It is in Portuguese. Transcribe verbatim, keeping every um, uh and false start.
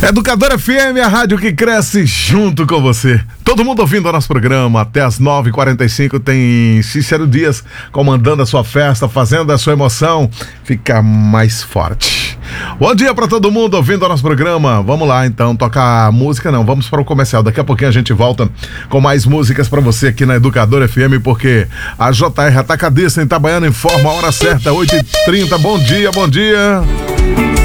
Educadora F M, a rádio que cresce junto com você. Todo mundo ouvindo o nosso programa. Até as nove e quarenta e cinco tem Cícero Dias comandando a sua festa, fazendo a sua emoção ficar mais forte. Bom dia pra todo mundo ouvindo o nosso programa. Vamos lá então, tocar música não, vamos para o comercial. Daqui a pouquinho a gente volta com mais músicas pra você aqui na Educadora F M, porque a J R Atacadista em Itabaiana informa a hora certa, oito e trinta. Bom dia, bom dia.